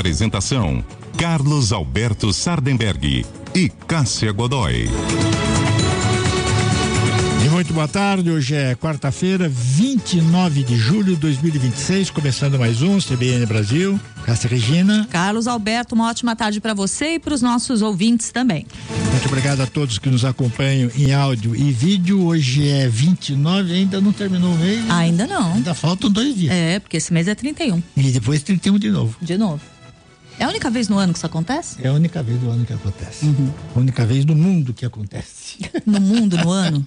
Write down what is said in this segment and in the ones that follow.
Apresentação: Carlos Alberto Sardenberg e Cássia Godoy. Muito boa tarde, hoje é quarta-feira, 29 de julho de 2026, começando mais um CBN Brasil. Cássia Regina. Carlos Alberto, uma ótima tarde para você e para os nossos ouvintes também. Muito obrigado a todos que nos acompanham em áudio e vídeo. Hoje é 29, ainda não terminou o mês. Ainda não. Ainda faltam 2 dias. É, porque esse mês é 31. E depois 31 de novo. De novo. É a única vez no ano que isso acontece? É a única vez do ano que acontece. A única vez no mundo que acontece. No mundo, no ano?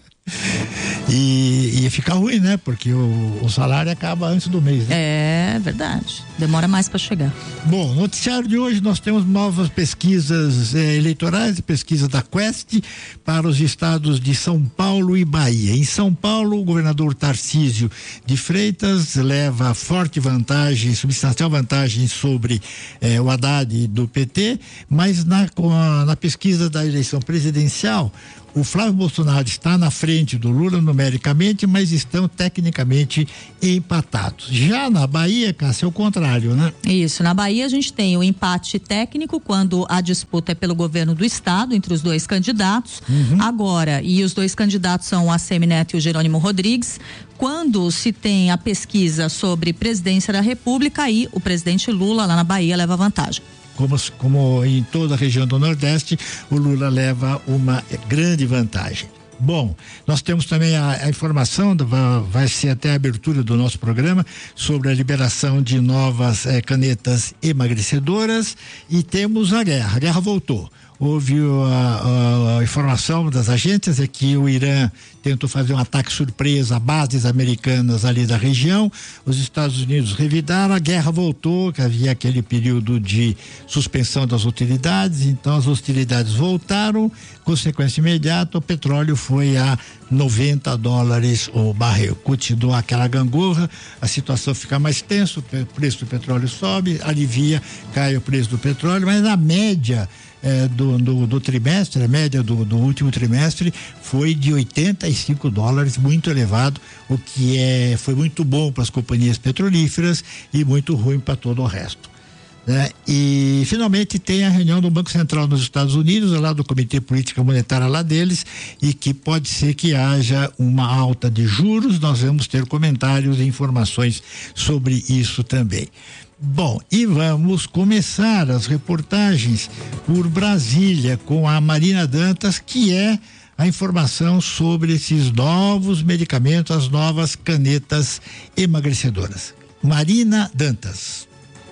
E ia ficar ruim, né? Porque o salário acaba antes do mês, né? É verdade. Demora mais para chegar. Bom, no noticiário de hoje nós temos novas pesquisas eleitorais, pesquisa da Quest para os estados de São Paulo e Bahia. Em São Paulo, o governador Tarcísio de Freitas leva forte vantagem, substancial vantagem sobre o Haddad do PT, mas na pesquisa da eleição presidencial, o Flávio Bolsonaro está na frente do Lula numericamente, mas estão tecnicamente empatados. Já na Bahia, Cássia, é o contrário, né? Isso, na Bahia a gente tem o empate técnico quando a disputa é pelo governo do estado entre os dois candidatos. Agora, e os dois candidatos são o ACM Neto e o Jerônimo Rodrigues. Quando se tem a pesquisa sobre presidência da República, aí o presidente Lula lá na Bahia leva vantagem. Como em toda a região do Nordeste, o Lula leva uma grande vantagem. Bom, nós temos também a informação, vai ser até a abertura do nosso programa, sobre a liberação de novas canetas emagrecedoras, e temos a guerra voltou. Houve a informação das agências é que o Irã tentou fazer um ataque surpresa a bases americanas ali da região, os Estados Unidos revidaram, a guerra voltou, que havia aquele período de suspensão das hostilidades, então as hostilidades voltaram, consequência imediata, o petróleo foi a $90 o barril, continuou aquela gangorra, a situação fica mais tensa, o preço do petróleo sobe, alivia, cai o preço do petróleo, mas a média do trimestre, a média do último trimestre foi de $85, muito elevado, o que foi muito bom para as companhias petrolíferas e muito ruim para todo o resto, né? E finalmente tem a reunião do Banco Central nos Estados Unidos, lá do Comitê Política Monetária lá deles, e que pode ser que haja uma alta de juros. Nós vamos ter comentários e informações sobre isso também. Bom, e vamos começar as reportagens por Brasília com a Marina Dantas, que é a informação sobre esses novos medicamentos, as novas canetas emagrecedoras. Marina Dantas.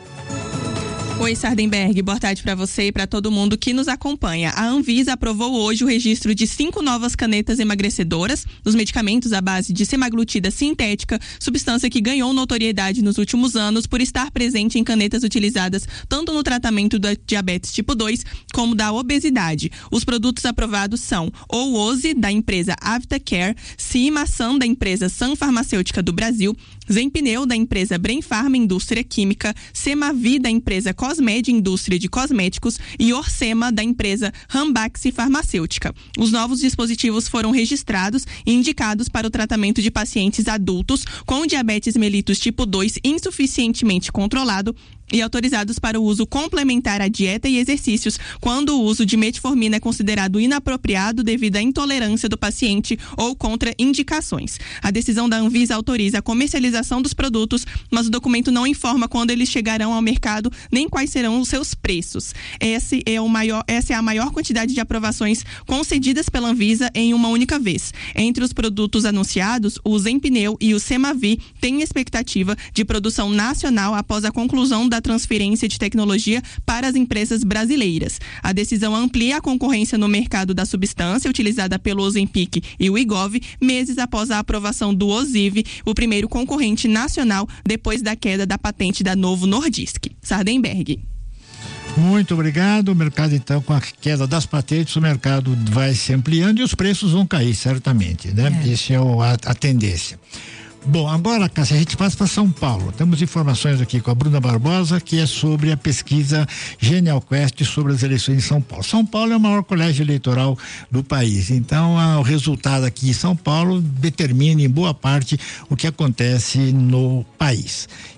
Oi, Sardenberg, boa tarde para você e para todo mundo que nos acompanha. A Anvisa aprovou hoje o registro de 5 novas canetas emagrecedoras dos medicamentos à base de semaglutida sintética, substância que ganhou notoriedade nos últimos anos por estar presente em canetas utilizadas tanto no tratamento da diabetes tipo 2 como da obesidade. Os produtos aprovados são o Oze, da empresa Avitacare, Cimasan, da empresa Sun Farmacêutica do Brasil, Zenpineu, da empresa Brainpharma Indústria Química, Semavi, da empresa Cosmed Indústria de Cosméticos e Orsema, da empresa Ranbaxy Farmacêutica. Os novos dispositivos foram registrados e indicados para o tratamento de pacientes adultos com diabetes mellitus tipo 2 insuficientemente controlado e autorizados para o uso complementar à dieta e exercícios, quando o uso de metformina é considerado inapropriado devido à intolerância do paciente ou contraindicações. A decisão da Anvisa autoriza a comercialização dos produtos, mas o documento não informa quando eles chegarão ao mercado nem quais serão os seus preços. Essa é a maior quantidade de aprovações concedidas pela Anvisa em uma única vez. Entre os produtos anunciados, o Zenpineu e o Semavi têm expectativa de produção nacional após a conclusão da transferência de tecnologia para as empresas brasileiras. A decisão amplia a concorrência no mercado da substância utilizada pelo Ozempic e o Wegovy, meses após a aprovação do Ozivy, o primeiro concorrente nacional depois da queda da patente da Novo Nordisk. Sardenberg. Muito obrigado. O mercado, então, com a queda das patentes, o mercado vai se ampliando e os preços vão cair, certamente, né? Essa é a tendência. Bom, agora, Cássia, a gente passa para São Paulo. Temos informações aqui com a Bruna Barbosa, que é sobre a pesquisa Genial Quest sobre as eleições em São Paulo. São Paulo é o maior colégio eleitoral do país, então o resultado aqui em São Paulo determina em boa parte o que acontece no país.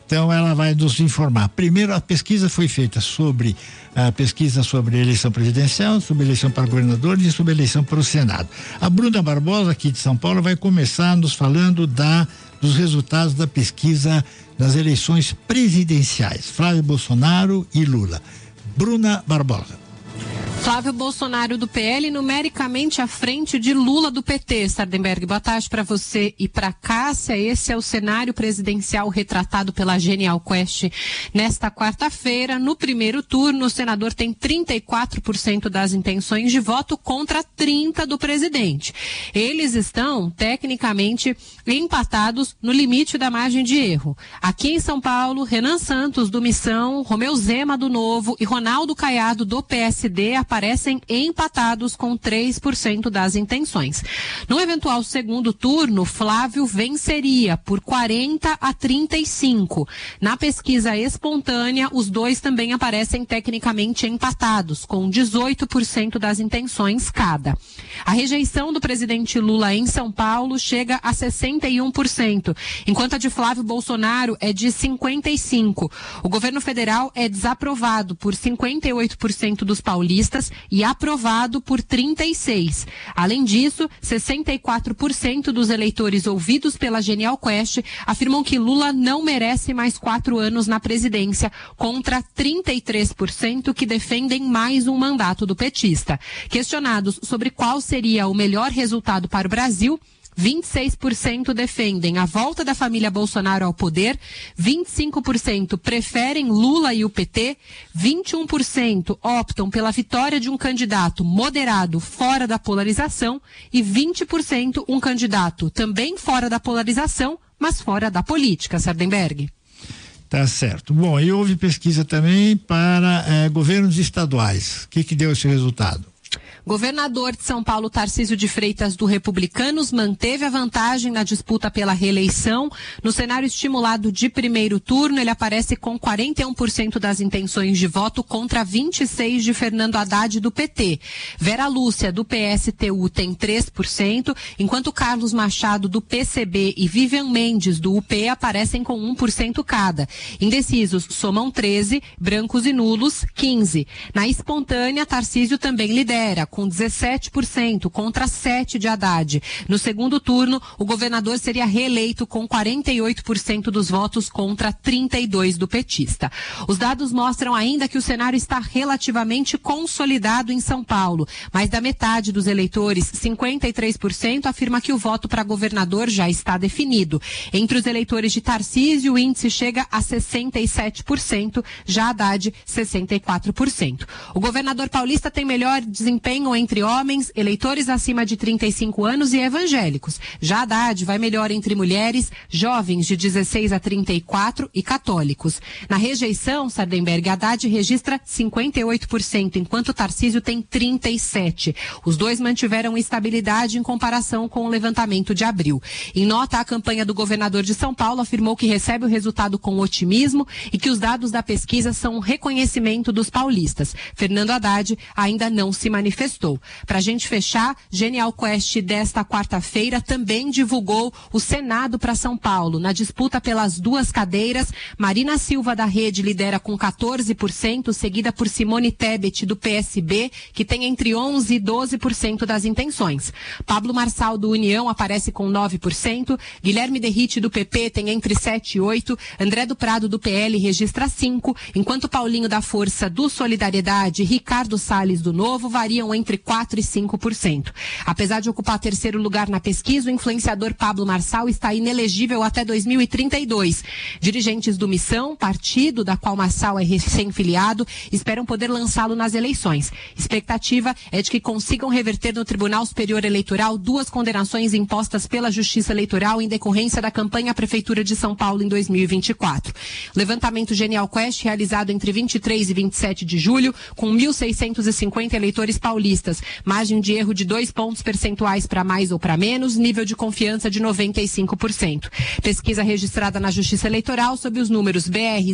Então ela vai nos informar. Primeiro, a pesquisa foi feita sobre a eleição presidencial, sobre a eleição para governador e sobre a eleição para o Senado. A Bruna Barbosa, aqui de São Paulo, vai começar nos falando dos resultados da pesquisa das eleições presidenciais. Flávio Bolsonaro e Lula. Bruna Barbosa. Flávio Bolsonaro do PL numericamente à frente de Lula do PT. Sardenberg, boa tarde para você e para Cássia. Esse é o cenário presidencial retratado pela Genial Quest nesta quarta-feira. No primeiro turno, o senador tem 34% das intenções de voto contra 30% do presidente. Eles estão, tecnicamente, empatados no limite da margem de erro. Aqui em São Paulo, Renan Santos do Missão, Romeu Zema do Novo e Ronaldo Caiado do PSD aparecem empatados com 3% das intenções. No eventual segundo turno, Flávio venceria por 40-35. Na pesquisa espontânea, os dois também aparecem tecnicamente empatados, com 18% das intenções cada. A rejeição do presidente Lula em São Paulo chega a 61%, enquanto a de Flávio Bolsonaro é de 55%. O governo federal é desaprovado por 58% dos paulistas e aprovado por 36%. Além disso, 64% dos eleitores ouvidos pela Genial Quest afirmam que Lula não merece mais 4 anos na presidência, contra 33% que defendem mais um mandato do petista. Questionados sobre qual seria o melhor resultado para o Brasil, 26% defendem a volta da família Bolsonaro ao poder, 25% preferem Lula e o PT, 21% optam pela vitória de um candidato moderado fora da polarização e 20% um candidato também fora da polarização, mas fora da política. Sardenberg. Tá certo. Bom, e houve pesquisa também para governos estaduais. O que deu esse resultado? Governador de São Paulo, Tarcísio de Freitas, do Republicanos, manteve a vantagem na disputa pela reeleição. No cenário estimulado de primeiro turno, ele aparece com 41% das intenções de voto contra 26% de Fernando Haddad, do PT. Vera Lúcia, do PSTU, tem 3%, enquanto Carlos Machado, do PCB, e Vivian Mendes, do UP, aparecem com 1% cada. Indecisos somam 13%, brancos e nulos, 15%. Na espontânea, Tarcísio também lidera, com 17% contra 7% de Haddad. No segundo turno, o governador seria reeleito com 48% dos votos contra 32% do petista. Os dados mostram ainda que o cenário está relativamente consolidado em São Paulo. Mais da metade dos eleitores, 53%, afirma que o voto para governador já está definido. Entre os eleitores de Tarcísio, o índice chega a 67%, já Haddad, 64%. O governador paulista tem melhor desempenho entre homens, eleitores acima de 35 anos e evangélicos. Já Haddad vai melhor entre mulheres, jovens de 16 a 34 e católicos. Na rejeição, Sardenberg, Haddad registra 58%, enquanto Tarcísio tem 37%. Os dois mantiveram estabilidade em comparação com o levantamento de abril. Em nota, a campanha do governador de São Paulo afirmou que recebe o resultado com otimismo e que os dados da pesquisa são um reconhecimento dos paulistas. Fernando Haddad ainda não se manifestou. Para a gente fechar, Genial Quest desta quarta-feira também divulgou o Senado para São Paulo. Na disputa pelas duas cadeiras, Marina Silva da Rede lidera com 14%, seguida por Simone Tebet do PSB, que tem entre 11% e 12% das intenções. Pablo Marçal do União aparece com 9%, Guilherme Derrite do PP tem entre 7% e 8%, André do Prado do PL registra 5%, enquanto Paulinho da Força do Solidariedade e Ricardo Salles do Novo variam entre 4% e 5%. Apesar de ocupar terceiro lugar na pesquisa, o influenciador Pablo Marçal está inelegível até 2032. Dirigentes do Missão, partido da qual Marçal é recém-filiado, esperam poder lançá-lo nas eleições. Expectativa é de que consigam reverter no Tribunal Superior Eleitoral 2 condenações impostas pela Justiça Eleitoral em decorrência da campanha à Prefeitura de São Paulo em 2024. Levantamento Genial Quest, realizado entre 23 e 27 de julho, com 1.650 eleitores paulistas. Margem de erro de 2 pontos percentuais para mais ou para menos, nível de confiança de 95%. Pesquisa registrada na Justiça Eleitoral sob os números BR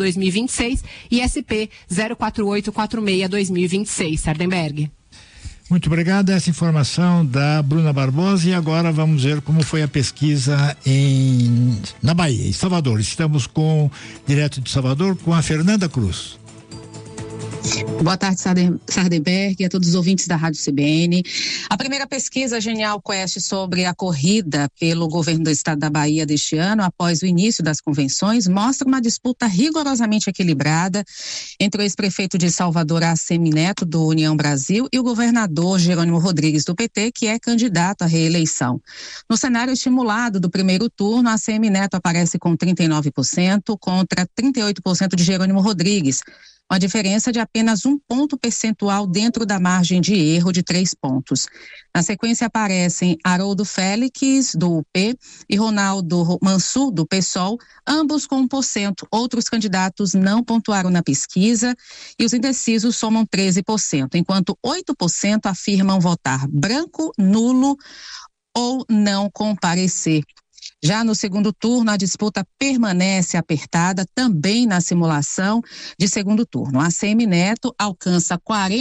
09998-2026 e SP 04846-2026. Sardenberg. Muito obrigado, essa informação da Bruna Barbosa. E agora vamos ver como foi a pesquisa na Bahia, em Salvador. Estamos direto de Salvador, com a Fernanda Cruz. Boa tarde, Sardenberg, e a todos os ouvintes da Rádio CBN. A primeira pesquisa Genial Quest sobre a corrida pelo governo do estado da Bahia deste ano, após o início das convenções, mostra uma disputa rigorosamente equilibrada entre o ex-prefeito de Salvador, ACM Neto, do União Brasil, e o governador Jerônimo Rodrigues, do PT, que é candidato à reeleição. No cenário estimulado do primeiro turno, ACM Neto aparece com 39% contra 38% de Jerônimo Rodrigues, uma diferença de apenas 1 ponto percentual dentro da margem de erro de 3 pontos. Na sequência aparecem Haroldo Félix, do UP, e Ronaldo Mansur, do PSOL, ambos com 1%. Outros candidatos não pontuaram na pesquisa e os indecisos somam 13%, enquanto 8% afirmam votar branco, nulo ou não comparecer. Já no segundo turno, a disputa permanece apertada também na simulação de segundo turno. A ACM Neto alcança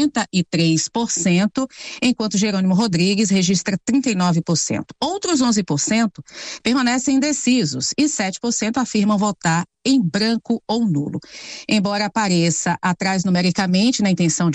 43%, enquanto Jerônimo Rodrigues registra 39%. Outros 11% permanecem indecisos e 7% afirmam votar em branco ou nulo. Embora apareça atrás numericamente na intenção de